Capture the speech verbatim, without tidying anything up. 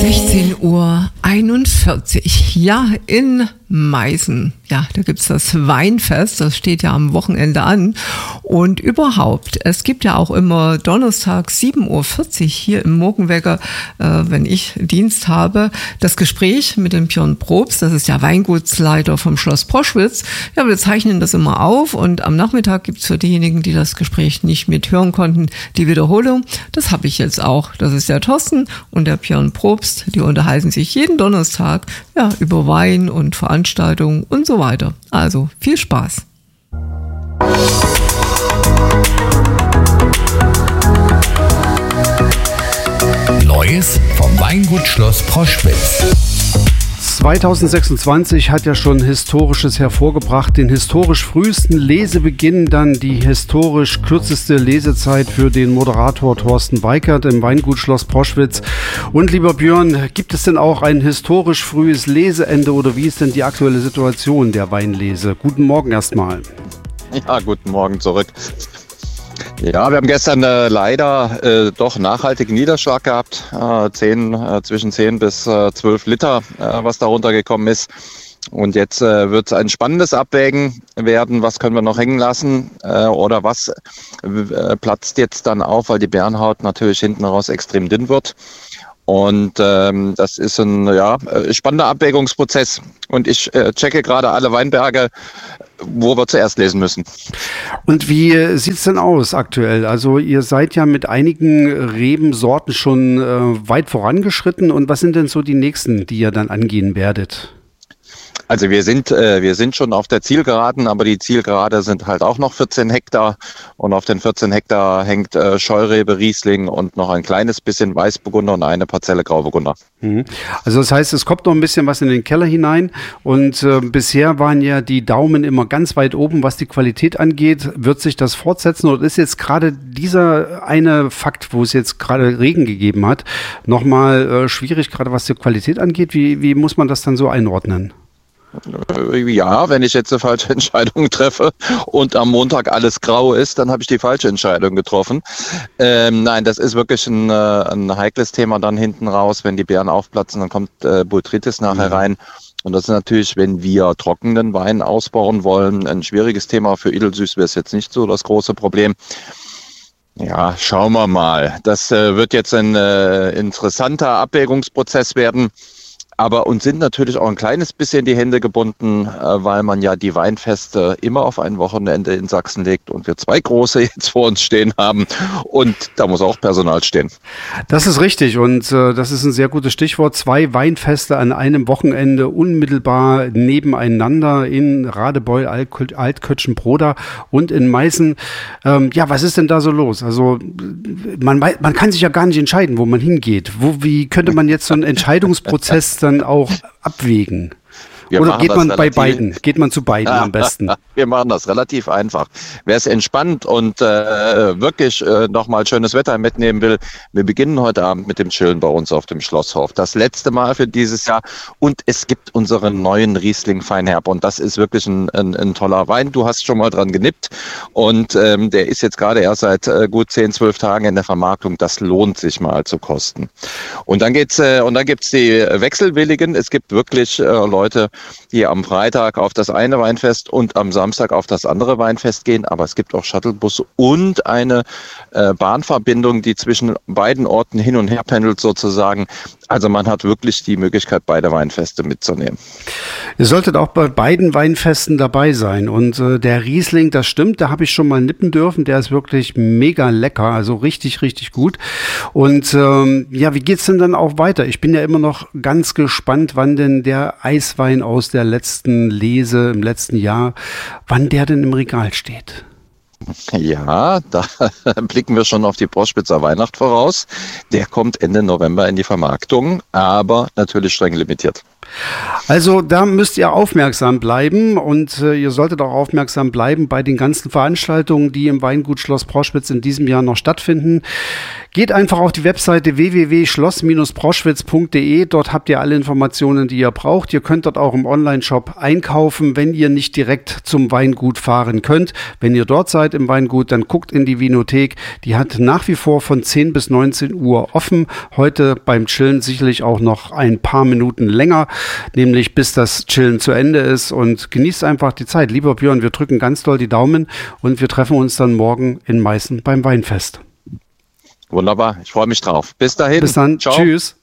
sechzehn Uhr einundvierzig. Ja, in Meißen. Ja, da gibt's das Weinfest, das steht ja am Wochenende an. Und überhaupt, es gibt ja auch immer Donnerstag sieben Uhr vierzig hier im Morgenwecker, äh, wenn ich Dienst habe, das Gespräch mit dem Björn Probst, das ist der Weingutsleiter vom Schloss Proschwitz. Ja, wir zeichnen das immer auf und am Nachmittag gibt's für diejenigen, die das Gespräch nicht mithören konnten, die Wiederholung. Das habe ich jetzt auch. Das ist der Thorsten und der Björn Probst. Die unterhalten sich jeden Donnerstag ja, über Wein und Veranstaltungen und so weiter. Also viel Spaß. Neues vom Weingut Schloss Proschwitz. zwanzig sechsundzwanzig hat ja schon Historisches hervorgebracht. Den historisch frühesten Lesebeginn, dann die historisch kürzeste Lesezeit für den Moderator Thorsten Weikert im Weingut Schloss Proschwitz. Und lieber Björn, gibt es denn auch ein historisch frühes Leseende oder wie ist denn die aktuelle Situation der Weinlese? Guten Morgen erstmal. Ja, guten Morgen zurück. Ja, wir haben gestern äh, leider äh, doch nachhaltigen Niederschlag gehabt, äh, zehn, äh, zwischen zehn bis zwölf Liter, äh, was da runtergekommen ist. Und jetzt äh, wird es ein spannendes Abwägen werden, was können wir noch hängen lassen äh, oder was äh, platzt jetzt dann auf, weil die Bärenhaut natürlich hinten raus extrem dünn wird. Und ähm, das ist ein ja, spannender Abwägungsprozess. Und ich äh, checke gerade alle Weinberge, wo wir zuerst lesen müssen. Und wie sieht's denn aus aktuell? Also ihr seid ja mit einigen Rebensorten schon äh, weit vorangeschritten. Und was sind denn so die nächsten, die ihr dann angehen werdet? Also wir sind äh, wir sind schon auf der Zielgeraden, aber die Zielgerade sind halt auch noch vierzehn Hektar und auf den vierzehn Hektar hängt äh, Scheurebe, Riesling und noch ein kleines bisschen Weißburgunder und eine Parzelle Grauburgunder. Mhm. Also das heißt, es kommt noch ein bisschen was in den Keller hinein und äh, bisher waren ja die Daumen immer ganz weit oben, was die Qualität angeht. Wird sich das fortsetzen oder ist jetzt gerade dieser eine Fakt, wo es jetzt gerade Regen gegeben hat, nochmal äh, schwierig, gerade was die Qualität angeht? Wie, wie muss man das dann so einordnen? Ja, wenn ich jetzt eine falsche Entscheidung treffe und am Montag alles grau ist, dann habe ich die falsche Entscheidung getroffen. Ähm, nein, das ist wirklich ein, äh, ein heikles Thema dann hinten raus. Wenn die Beeren aufplatzen, dann kommt äh, Botrytis nachher mhm. rein. Und das ist natürlich, wenn wir trockenen Wein ausbauen wollen, ein schwieriges Thema. Für Edelsüß wäre es jetzt nicht so das große Problem. Ja, schauen wir mal. Das äh, wird jetzt ein äh, interessanter Abwägungsprozess werden. Aber uns sind natürlich auch ein kleines bisschen die Hände gebunden, weil man ja die Weinfeste immer auf ein Wochenende in Sachsen legt und wir zwei große jetzt vor uns stehen haben und da muss auch Personal stehen. Das ist richtig und äh, das ist ein sehr gutes Stichwort. Zwei Weinfeste an einem Wochenende unmittelbar nebeneinander in Radebeul, Alt- Altkötschen-Broda und in Meißen. Ähm, ja, was ist denn da so los? Also man, man kann sich ja gar nicht entscheiden, wo man hingeht. Wo, wie könnte man jetzt so einen Entscheidungsprozess dann auch abwägen? Wir Oder geht man bei relativ, beiden? Geht man zu beiden am besten? Wir machen das relativ einfach. Wer es entspannt und äh, wirklich äh, nochmal schönes Wetter mitnehmen will, wir beginnen heute Abend mit dem Chillen bei uns auf dem Schlosshof. Das letzte Mal für dieses Jahr. Und es gibt unseren neuen Riesling Feinherb. Und das ist wirklich ein, ein, ein toller Wein. Du hast schon mal dran genippt. Und ähm, der ist jetzt gerade erst seit äh, gut zehn, zwölf Tagen in der Vermarktung. Das lohnt sich mal zu kosten. Und dann geht's äh, und dann gibt's die Wechselwilligen. Es gibt wirklich äh, Leute, die am Freitag auf das eine Weinfest und am Samstag auf das andere Weinfest gehen. Aber es gibt auch Shuttlebusse und eine äh, Bahnverbindung, die zwischen beiden Orten hin und her pendelt sozusagen. Also man hat wirklich die Möglichkeit, beide Weinfeste mitzunehmen. Ihr solltet auch bei beiden Weinfesten dabei sein. Und äh, der Riesling, das stimmt, da habe ich schon mal nippen dürfen. Der ist wirklich mega lecker, also richtig, richtig gut. Und ähm, ja, wie geht's denn dann auch weiter? Ich bin ja immer noch ganz gespannt, wann denn der Eiswein aus der letzten Lese im letzten Jahr, wann der denn im Regal steht. Ja, da blicken wir schon auf die Proschwitzer Weihnacht voraus. Der kommt Ende November in die Vermarktung, aber natürlich streng limitiert. Also da müsst ihr aufmerksam bleiben und äh, ihr solltet auch aufmerksam bleiben bei den ganzen Veranstaltungen, die im Weingut Schloss Proschwitz in diesem Jahr noch stattfinden. Geht einfach auf die Webseite w w w punkt schloss proschwitz punkt d e. Dort habt ihr alle Informationen, die ihr braucht. Ihr könnt dort auch im Online-Shop einkaufen, wenn ihr nicht direkt zum Weingut fahren könnt. Wenn ihr dort seid im Weingut, dann guckt in die Vinothek. Die hat nach wie vor von zehn bis neunzehn Uhr offen. Heute beim Chillen sicherlich auch noch ein paar Minuten länger, nämlich bis das Chillen zu Ende ist. Und genießt einfach die Zeit. Lieber Björn, wir drücken ganz doll die Daumen und wir treffen uns dann morgen in Meißen beim Weinfest. Wunderbar, ich freue mich drauf. Bis dahin. Bis dann. Ciao. Tschüss.